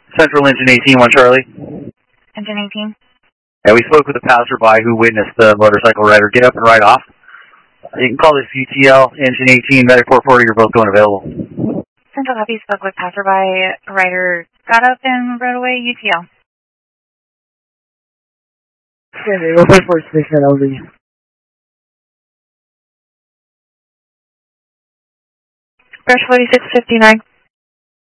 Central Engine 18, 1 Charlie. Engine 18. Yeah, we spoke with a passerby who witnessed the motorcycle rider get up and ride off. You can call this UTL, Engine 18, Medic 440, you're both going available. Central copy, spoke with passerby, rider got up and rode away, UTL. Okay, we'll pay for a station LV. Brush 4659.